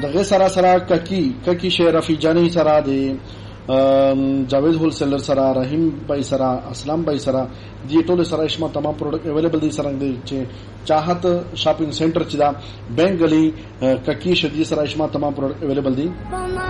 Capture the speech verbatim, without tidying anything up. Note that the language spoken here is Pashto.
دغه سره سره ککی ککی شهر رفیع جانی سره دی جاوید هول سیلر سره رحیم بای سره اسلام بای سره دی ټول سره شمه تمام پروډکټ اویلیبل دي سره دی چې چاحت شاپینګ سنټر چې دا بینګ گلی ککی شدی سره شمه تمام پروډکټ اویلیبل دي.